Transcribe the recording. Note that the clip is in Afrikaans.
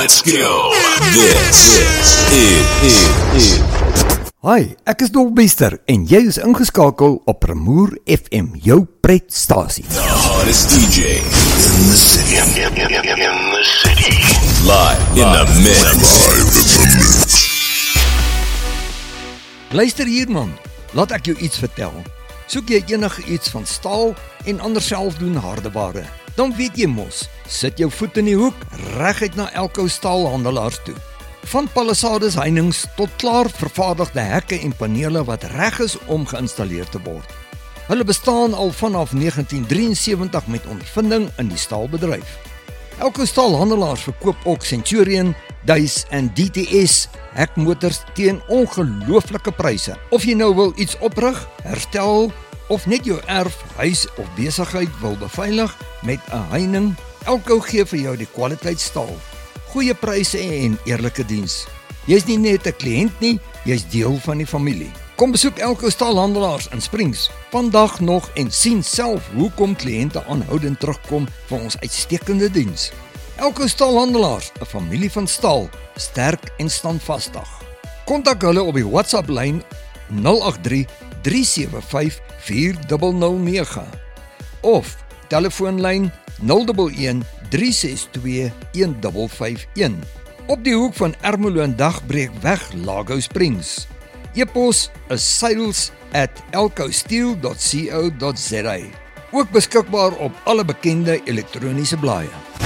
Let's go. This is. Hi, ek is Dolbester en jy is ingeskakel op Premoer FM, jou pretstasie. The hottest DJ in the city. In the city. Live in the mix. Luister hier man, laat ek jou iets vertel. Soek jy enige iets van staal en ander selfdoen hardeware, dan weet jy mos, sit jou voet in die hoek, reguit na Elko staalhandelaars toe. Van palisades heininge tot klaar vervaardigde hekke en panele wat reg is om geïnstalleer te word. Hulle bestaan al vanaf 1973 met ondervinding in die staalbedryf. Elko staalhandelaars verkoop ook Centurion, Duis en DTS hekmotors teen ongelooflike pryse. Of jy nou wil iets oprig, herstel of net jou erf, huis of besigheid wil beveilig met 'n heining, Elko gee vir jou die kwaliteit staal. Goeie pryse en eerlike diens. Jy's nie net 'n kliënt nie, jy's deel van die familie. Kom besoek Elko staalhandelaars in Springs vandag nog en sien self hoekom kliënte aanhoudend terugkom vir ons uitstekende diens. Elko staalhandelaars, 'n familie van staal, sterk en standvastig. Kontak hulle op die WhatsApp lyn 083 375 4009 of telefoonlyn 011 362 1551 op die hoek van Ermelo en Dagbreekweg, Lago Springs. E-pos is sales@elkosteel.co.za. Ook beskikbaar op alle bekende elektroniese blaaie.